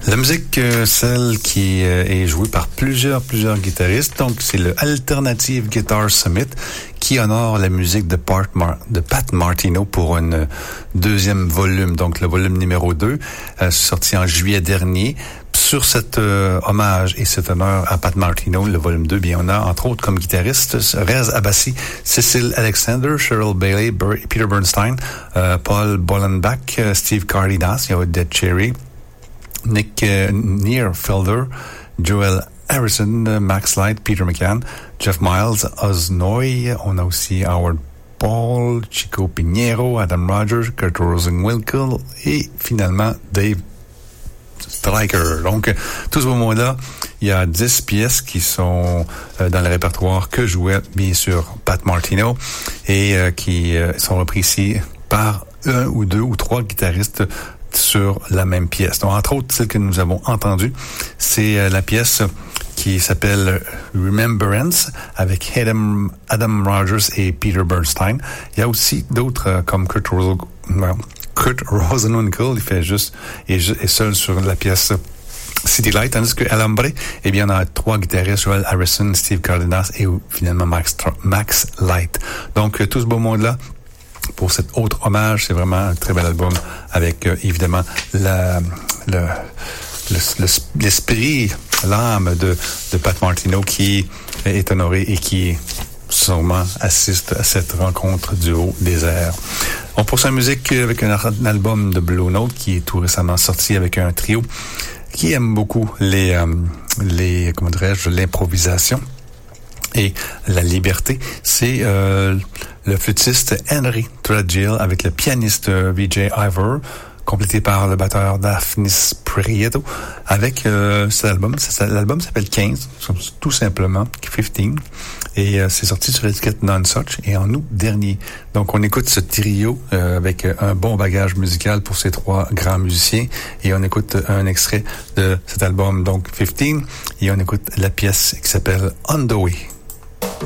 La musique, celle qui est jouée par plusieurs guitaristes, donc c'est le Alternative Guitar Summit qui honore la musique de Pat Martino pour un deuxième volume, donc le volume numéro 2, sorti en juillet dernier. Sur cet hommage et cet honneur à Pat Martino, le volume 2, bien on a entre autres comme guitaristes Rez Abbasi, Cecil Alexander, Cheryl Bailey, Peter Bernstein, Paul Bollenbach, Steve Cardenas, il y a Dead Cherry, Nick Nearfelder, Joel Harrison, Max Light, Peter McCann, Jeff Miles, Oz Noy, on a aussi Howard Paul, Chico Pinheiro, Adam Rogers, Kurt Rosenwinkel et finalement Dave Stryker. Donc, tout ce moment-là, il y a 10 pièces qui sont dans le répertoire que jouait, bien sûr, Pat Martino et qui sont reprises ici par un ou deux ou trois guitaristes sur la même pièce. Donc, entre autres, celle que nous avons entendue, c'est la pièce qui s'appelle Remembrance avec Adam Rogers et Peter Bernstein. Il y a aussi d'autres comme Kurt Rosenwinkel, il fait est seul sur la pièce City Light, tandis que Alambre, eh bien, on a trois guitaristes, Joel Harrison, Steve Cardenas et finalement Max Light. Donc, tout ce beau monde-là, pour cet autre hommage, c'est vraiment un très bel album avec, évidemment, l'esprit, l'âme de Pat Martino qui est honoré et qui sûrement assiste à cette rencontre du haut des airs. On poursuit la musique avec un album de Blue Note qui est tout récemment sorti avec un trio qui aime beaucoup comment dirais-je, l'improvisation et la liberté. C'est le flûtiste Henry Threadgill avec le pianiste Vijay Ivor, complété par le batteur Daphnis Prieto, avec cet album. L'album s'appelle 15, tout simplement, 15, et c'est sorti sur l'étiquette Nonesuch et en août dernier. Donc, on écoute ce trio avec un bon bagage musical pour ces trois grands musiciens, et on écoute un extrait de cet album, donc 15, et on écoute la pièce qui s'appelle On the Way.